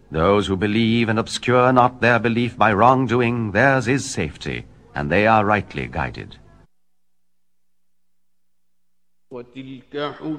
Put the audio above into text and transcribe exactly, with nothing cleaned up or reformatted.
Those who believe and obscure not their belief by wrongdoing, theirs is safety, and they are rightly guided.